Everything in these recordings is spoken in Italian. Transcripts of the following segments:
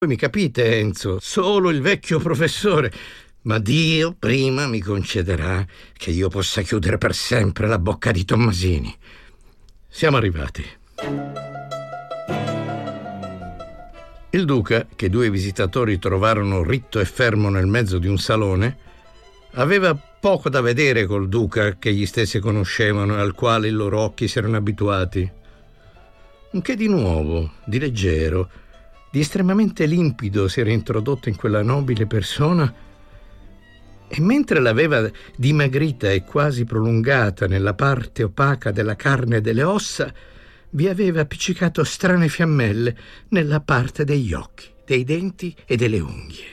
Mi capite, Enzo? Solo il vecchio professore. Ma Dio prima mi concederà che io possa chiudere per sempre la bocca di Tommasini. Siamo arrivati. Il duca, che due visitatori trovarono ritto e fermo nel mezzo di un salone, aveva poco da vedere col duca che gli stessi conoscevano e al quale i loro occhi si erano abituati. Un che di nuovo, di leggero, di estremamente limpido si era introdotto in quella nobile persona, e mentre l'aveva dimagrita e quasi prolungata nella parte opaca della carne e delle ossa, vi aveva appiccicato strane fiammelle nella parte degli occhi, dei denti e delle unghie.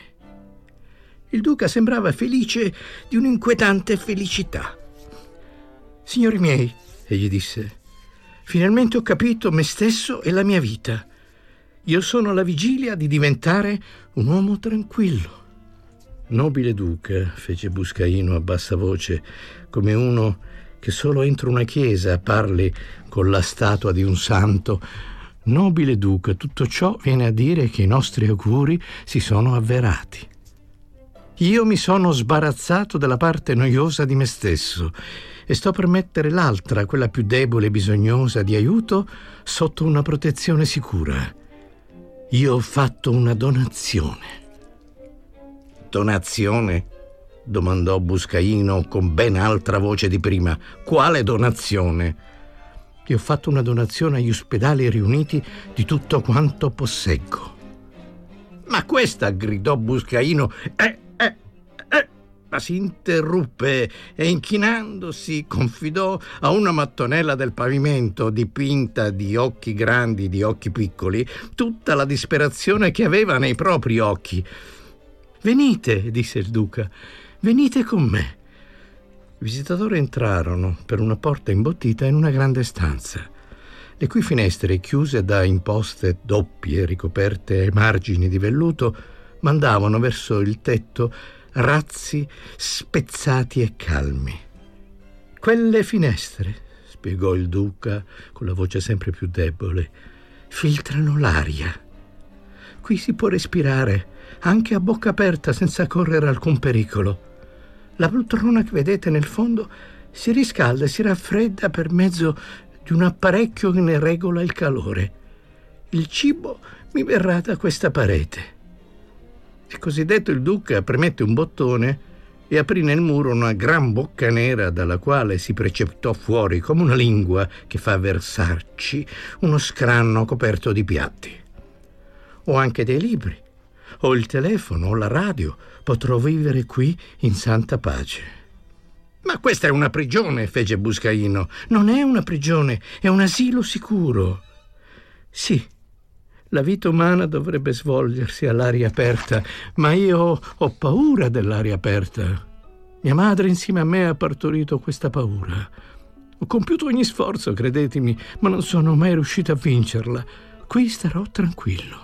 Il duca sembrava felice di un'inquietante felicità. «Signori miei», egli disse, «finalmente ho capito me stesso e la mia vita. Io sono alla vigilia di diventare un uomo tranquillo». «Nobile duca», fece Buscaino a bassa voce, come uno che solo entro una chiesa parli con la statua di un santo, «nobile duca, tutto ciò viene a dire che i nostri auguri si sono avverati. Io mi sono sbarazzato della parte noiosa di me stesso e sto per mettere l'altra, quella più debole e bisognosa di aiuto, sotto una protezione sicura. Io ho fatto una donazione». «Donazione?» domandò Buscaino con ben altra voce di prima. «Quale donazione?» «Io ho fatto una donazione agli ospedali riuniti di tutto quanto posseggo». «Ma questa», gridò Buscaino, ma si interruppe e inchinandosi confidò a una mattonella del pavimento dipinta di occhi grandi e di occhi piccoli tutta la disperazione che aveva nei propri occhi. «Venite», disse il duca, «venite con me». I visitatori entrarono per una porta imbottita in una grande stanza, le cui finestre, chiuse da imposte doppie ricoperte ai margini di velluto, mandavano verso il tetto razzi spezzati e calmi. «Quelle finestre», spiegò il duca con la voce sempre più debole, «filtrano l'aria. Qui si può respirare anche a bocca aperta senza correre alcun pericolo. La poltrona che vedete nel fondo si riscalda e si raffredda per mezzo di un apparecchio che ne regola il calore. Il cibo mi verrà da questa parete». E così detto, il duca premette un bottone e aprì nel muro una gran bocca nera dalla quale si precipitò fuori, come una lingua che fa versarci, uno scranno coperto di piatti. «Ho anche dei libri, ho il telefono, ho la radio, potrò vivere qui in santa pace». «Ma questa è una prigione», fece Buscaino. «Non è una prigione, è un asilo sicuro». «Sì, la vita umana dovrebbe svolgersi all'aria aperta, ma io ho paura dell'aria aperta. Mia madre insieme a me ha partorito questa paura. Ho compiuto ogni sforzo, credetemi, ma non sono mai riuscito a vincerla. Qui starò tranquillo».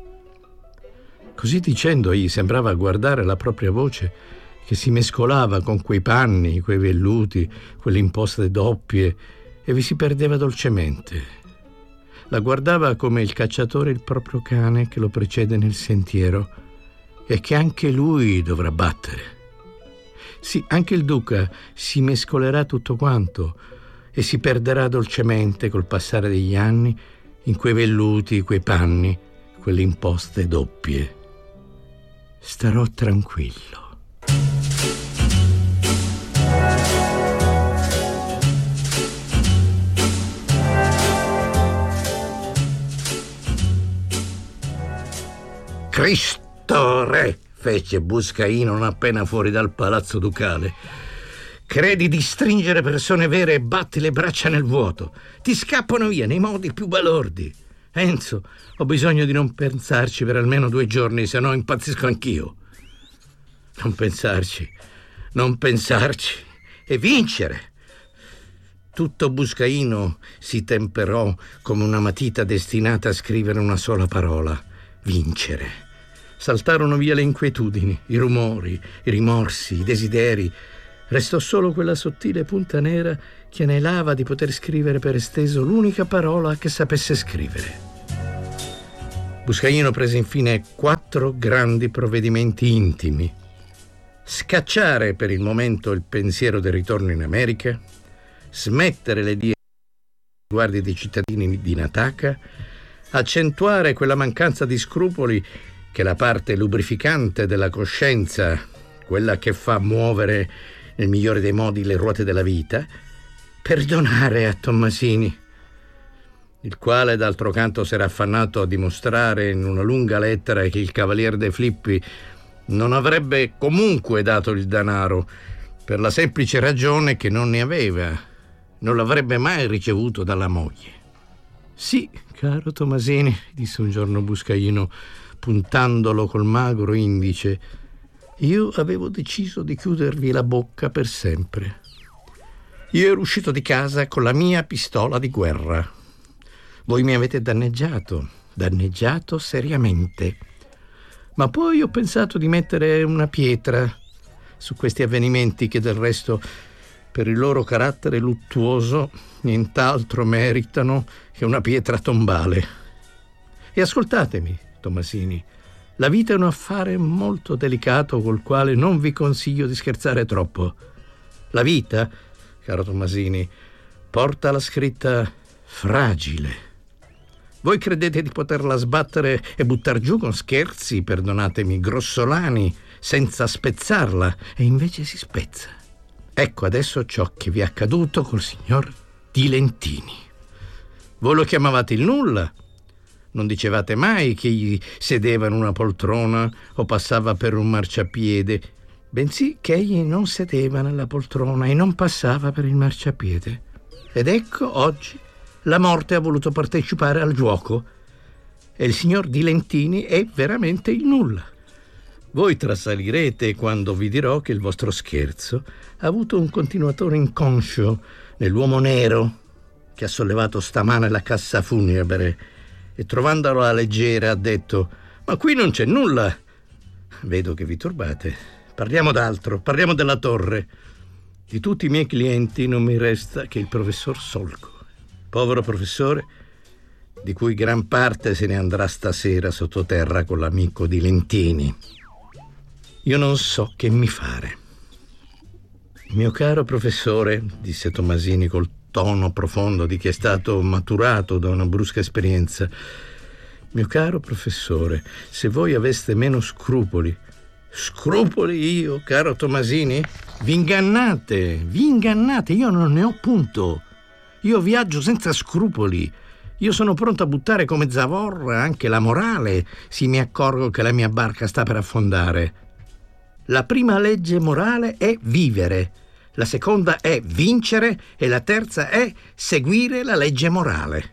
Così dicendo, egli sembrava guardare la propria voce che si mescolava con quei panni, quei velluti, quelle imposte doppie, e vi si perdeva dolcemente. La guardava come il cacciatore il proprio cane che lo precede nel sentiero e che anche lui dovrà battere. Sì, anche il duca si mescolerà tutto quanto e si perderà dolcemente col passare degli anni in quei velluti, quei panni, quelle imposte doppie. Starò tranquillo. «Cristo Re», fece Buscaino non appena fuori dal palazzo ducale, «credi di stringere persone vere e batti le braccia nel vuoto. Ti scappano via nei modi più balordi. Enzo, ho bisogno di non pensarci per almeno 2 giorni, se no impazzisco anch'io». Non pensarci e vincere. Tutto Buscaino si temperò come una matita destinata a scrivere una sola parola: vincere. Saltarono via le inquietudini, i rumori, i rimorsi, i desideri. Restò solo quella sottile punta nera che anelava di poter scrivere per esteso l'unica parola che sapesse scrivere. Buscaino prese infine 4 grandi provvedimenti intimi: scacciare per il momento il pensiero del ritorno in America, smettere le die nei riguardi dei cittadini di Nataka, accentuare quella mancanza di scrupoli che è la parte lubrificante della coscienza, quella che fa muovere nel migliore dei modi le ruote della vita, perdonare a Tommasini, il quale d'altro canto si era affannato a dimostrare in una lunga lettera che il cavalier De Filippi non avrebbe comunque dato il denaro per la semplice ragione che non ne aveva, non l'avrebbe mai ricevuto dalla moglie. Sì, caro Tommasini, disse un giorno Buscaino, puntandolo col magro indice, io avevo deciso di chiudervi la bocca per sempre. Io ero uscito di casa con la mia pistola di guerra. Voi mi avete danneggiato seriamente. Ma poi ho pensato di mettere una pietra su questi avvenimenti che del resto, per il loro carattere luttuoso, nient'altro meritano che una pietra tombale. E ascoltatemi, Tommasini, la vita è un affare molto delicato col quale non vi consiglio di scherzare troppo. La vita, caro Tommasini, porta la scritta fragile. Voi credete di poterla sbattere e buttar giù con scherzi, perdonatemi, grossolani, senza spezzarla, e invece si spezza. Ecco adesso ciò che vi è accaduto col signor Di Lentini. Voi lo chiamavate il nulla. Non dicevate mai che egli sedeva in una poltrona o passava per un marciapiede, bensì che egli non sedeva nella poltrona e non passava per il marciapiede. Ed ecco oggi la morte ha voluto partecipare al gioco e il signor Di Lentini è veramente il nulla. Voi trasalirete quando vi dirò che il vostro scherzo ha avuto un continuatore inconscio nell'uomo nero che ha sollevato stamane la cassa funebre e trovandola leggera ha detto: ma qui non c'è nulla. Vedo che vi turbate. Parliamo d'altro, parliamo della torre. Di tutti i miei clienti non mi resta che il professor Solco. Povero professore, di cui gran parte se ne andrà stasera sottoterra con l'amico Di Lentini. Io non so che mi fare. Mio caro professore, disse Tommasini col tono profondo di chi è stato maturato da una brusca esperienza, mio caro professore, se voi aveste meno scrupoli. Scrupoli io, caro Tommasini? Vi ingannate, io non ne ho punto. Io viaggio senza scrupoli. Io sono pronto a buttare come zavorra anche la morale se mi accorgo che la mia barca sta per affondare. La prima legge morale è vivere, la seconda è vincere e la terza è seguire la legge morale.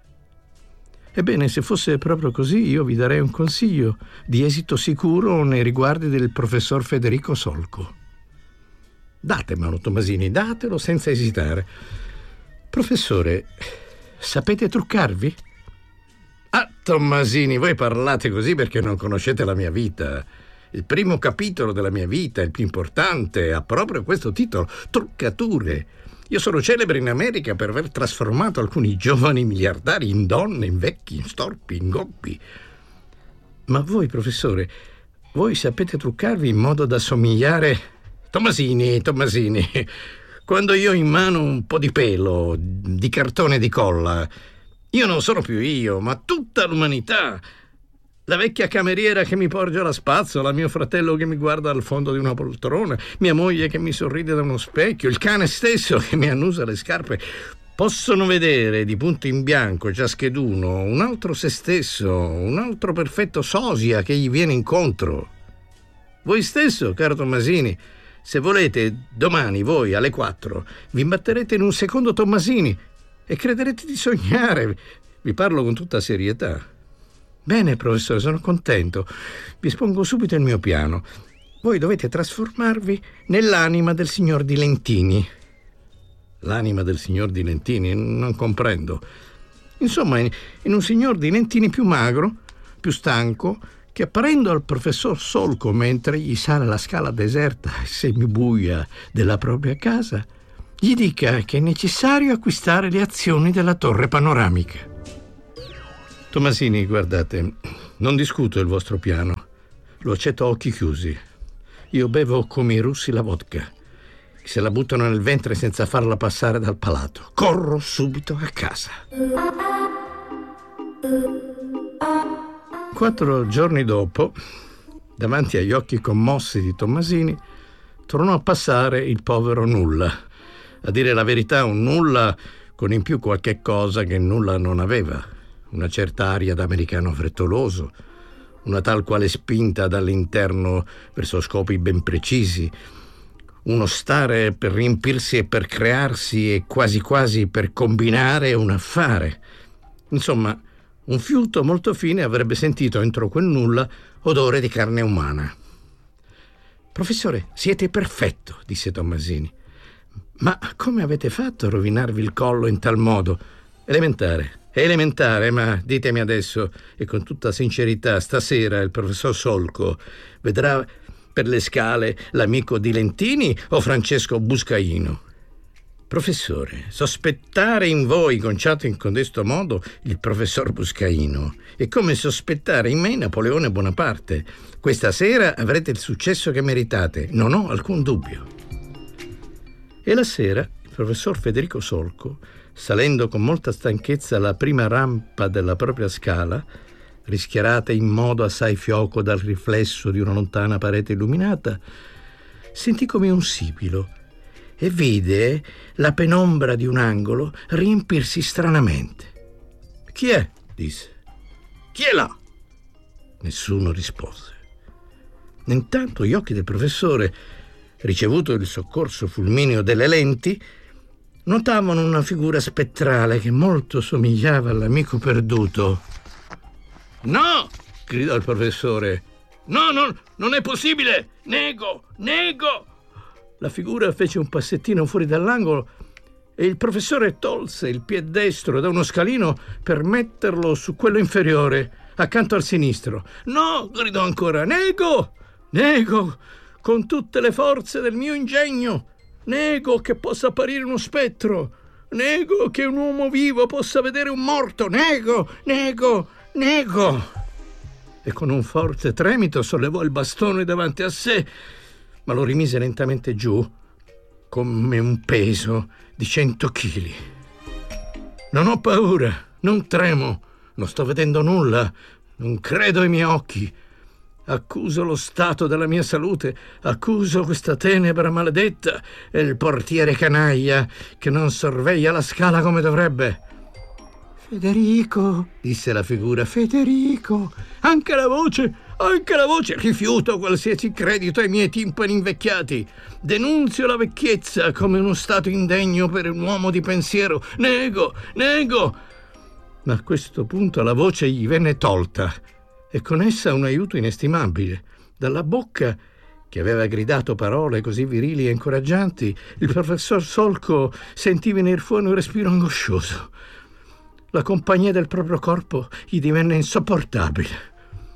Ebbene, se fosse proprio così, io vi darei un consiglio di esito sicuro nei riguardi del professor Federico Solco. Datemelo, Tommasini, datelo senza esitare. Professore, sapete truccarvi? Ah, Tommasini, voi parlate così perché non conoscete la mia vita. Il primo capitolo della mia vita, il più importante, ha proprio questo titolo: Truccature. Io sono celebre in America per aver trasformato alcuni giovani miliardari in donne, in vecchi, in storpi, in gobbi. Ma voi, professore, voi sapete truccarvi in modo da somigliare... Tommasini, quando io ho in mano un po' di pelo, di cartone e di colla, io non sono più io, ma tutta l'umanità. La vecchia cameriera che mi porge la spazzola, mio fratello che mi guarda al fondo di una poltrona, mia moglie che mi sorride da uno specchio, il cane stesso che mi annusa le scarpe, possono vedere di punto in bianco ciascheduno un altro se stesso, un altro perfetto sosia che gli viene incontro. Voi stesso, caro Tommasini, se volete, domani voi alle 4 vi imbatterete in un secondo Tommasini e crederete di sognare. Vi parlo con tutta serietà. Bene, professore, sono contento. Vi espongo subito il mio piano. Voi dovete trasformarvi nell'anima del signor Di Lentini. L'anima del signor Di Lentini? Non comprendo. Insomma, in un signor Di Lentini più magro, più stanco, che apparendo al professor Solco mentre gli sale la scala deserta e semibuia della propria casa, gli dica che è necessario acquistare le azioni della torre panoramica. Tommasini, guardate, non discuto il vostro piano. Lo accetto a occhi chiusi. Io bevo come i russi la vodka. Se la buttano nel ventre senza farla passare dal palato. Corro subito a casa. 4 giorni dopo, davanti agli occhi commossi di Tommasini, tornò a passare il povero Nulla. A dire la verità, un Nulla con in più qualche cosa che Nulla non aveva. Una certa aria d'americano frettoloso, una tal quale spinta dall'interno verso scopi ben precisi, uno stare per riempirsi e per crearsi e quasi quasi per combinare un affare. Insomma, un fiuto molto fine avrebbe sentito entro quel Nulla odore di carne umana. «Professore, siete perfetto», disse Tommasini. «Ma come avete fatto a rovinarvi il collo in tal modo?» Elementare, ma ditemi adesso, e con tutta sincerità, stasera il professor Solco vedrà per le scale l'amico di Lentini o Francesco Buscaino? Professore, sospettare in voi, conciato in codesto modo, il professor Buscaino è come sospettare in me Napoleone Bonaparte. Questa sera avrete il successo che meritate, non ho alcun dubbio. E la sera il professor Federico Solco, salendo con molta stanchezza la prima rampa della propria scala, rischiarata in modo assai fioco dal riflesso di una lontana parete illuminata, sentì come un sibilo e vide la penombra di un angolo riempirsi stranamente. «Chi è?» disse. «Chi è là?» Nessuno rispose. Intanto gli occhi del professore, ricevuto il soccorso fulmineo delle lenti, notavano una figura spettrale che molto somigliava all'amico perduto. «No!» gridò il professore. «No, non è possibile! Nego! La figura fece un passettino fuori dall'angolo e il professore tolse il pied destro da uno scalino per metterlo su quello inferiore, accanto al sinistro. «No!» gridò ancora. «Nego! Con tutte le forze del mio ingegno! Nego che possa apparire uno spettro! Nego che un uomo vivo possa vedere un morto! Nego! E con un forte tremito sollevò il bastone davanti a sé, ma lo rimise lentamente giù, come un peso di 100 chili. «Non ho paura, non tremo, non sto vedendo nulla, non credo ai miei occhi. Accuso lo stato della mia salute, accuso questa tenebra maledetta e il portiere canaglia che non sorveglia la scala come dovrebbe». «Federico», disse la figura, «Federico, anche la voce, rifiuto qualsiasi credito ai miei timpani invecchiati. Denunzio la vecchiezza come uno stato indegno per un uomo di pensiero. Nego!» Ma a questo punto la voce gli venne tolta e con essa un aiuto inestimabile. Dalla bocca, che aveva gridato parole così virili e incoraggianti, il professor Solco sentì venir fuori un respiro angoscioso. La compagnia del proprio corpo gli divenne insopportabile.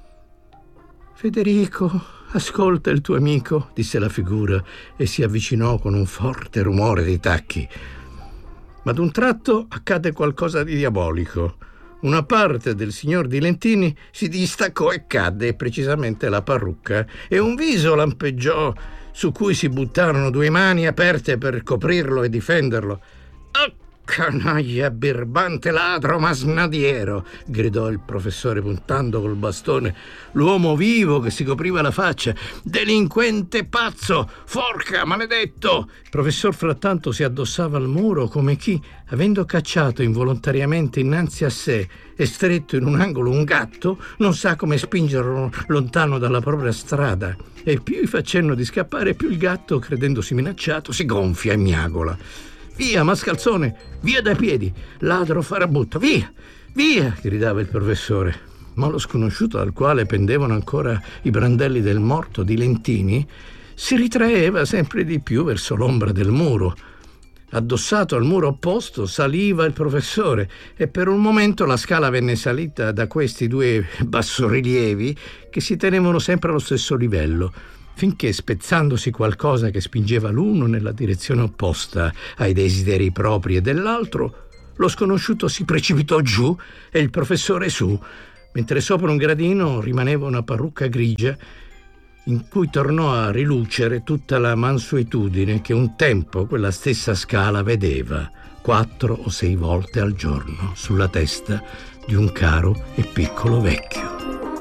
«Federico, ascolta il tuo amico», disse la figura e si avvicinò con un forte rumore di tacchi. Ma d'un tratto accadde qualcosa di diabolico. Una parte del signor Di Lentini si distaccò e cadde, precisamente la parrucca, e un viso lampeggiò su cui si buttarono 2 mani aperte per coprirlo e difenderlo. «Ah, canaglia, birbante, ladro, masnadiero!» gridò il professore puntando col bastone l'uomo vivo che si copriva la faccia. «Delinquente pazzo! Forca, maledetto!» Il professor frattanto si addossava al muro come chi, avendo cacciato involontariamente innanzi a sé e stretto in un angolo un gatto, non sa come spingerlo lontano dalla propria strada. E più gli fa cenno di scappare, più il gatto, credendosi minacciato, si gonfia e miagola. «Via, mascalzone, via dai piedi, ladro farabutto, via, gridava il professore. Ma lo sconosciuto, dal quale pendevano ancora i brandelli del morto di Lentini, si ritraeva sempre di più verso l'ombra del muro. Addossato al muro opposto saliva il professore e per un momento la scala venne salita da questi 2 bassorilievi che si tenevano sempre allo stesso livello, finché, spezzandosi qualcosa che spingeva l'uno nella direzione opposta ai desideri propri e dell'altro, lo sconosciuto si precipitò giù e il professore su, mentre sopra un gradino rimaneva una parrucca grigia in cui tornò a rilucere tutta la mansuetudine che un tempo quella stessa scala vedeva 4 o 6 volte al giorno sulla testa di un caro e piccolo vecchio.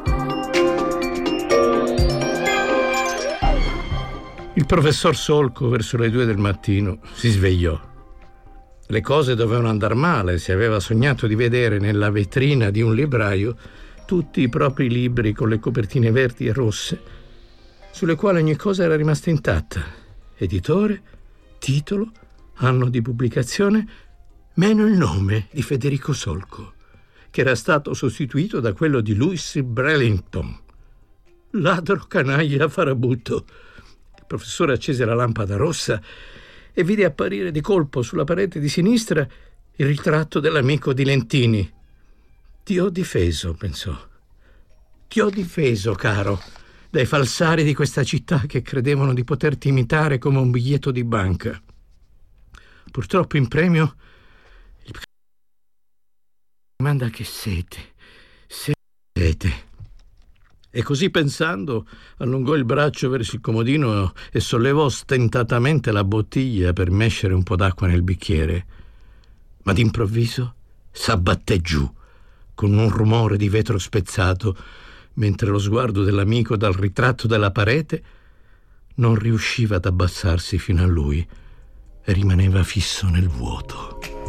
Il professor Solco, verso le 2 del mattino, si svegliò. Le cose dovevano andar male se aveva sognato di vedere nella vetrina di un libraio tutti i propri libri con le copertine verdi e rosse, sulle quali ogni cosa era rimasta intatta. Editore, titolo, anno di pubblicazione, meno il nome di Federico Solco, che era stato sostituito da quello di Louis Brellington. Ladro, canaglia, farabutto. Il professore accese la lampada rossa e vide apparire di colpo sulla parete di sinistra il ritratto dell'amico di Lentini. Ti ho difeso, pensò. Ti ho difeso, caro, dai falsari di questa città che credevano di poterti imitare come un biglietto di banca. Purtroppo in premio il manda che sete. E così pensando allungò il braccio verso il comodino e sollevò stentatamente la bottiglia per mescere un po' d'acqua nel bicchiere. Ma d'improvviso s'abbatté giù con un rumore di vetro spezzato, mentre lo sguardo dell'amico dal ritratto della parete non riusciva ad abbassarsi fino a lui e rimaneva fisso nel vuoto.